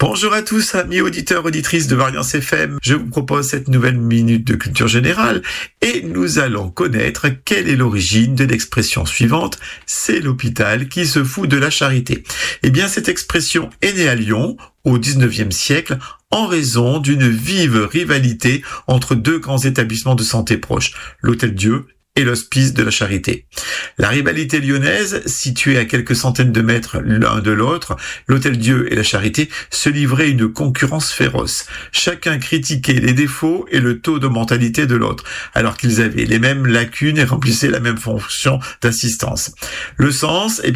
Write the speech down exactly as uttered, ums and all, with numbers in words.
Bonjour à tous, amis auditeurs, auditrices de Variance F M. Je vous propose cette nouvelle minute de culture générale et nous allons connaître quelle est l'origine de l'expression suivante. C'est l'hôpital qui se fout de la charité. Eh bien, cette expression est née à Lyon au dix-neuvième siècle en raison d'une vive rivalité entre deux grands établissements de santé proches, l'Hôtel-Dieu et l'Hospice de la Charité. La rivalité lyonnaise, située à quelques centaines de mètres l'un de l'autre, l'Hôtel-Dieu et la Charité se livraient une concurrence féroce. Chacun critiquait les défauts et le taux de mentalité de l'autre, alors qu'ils avaient les mêmes lacunes et remplissaient la même fonction d'assistance. Le sens, eh bien,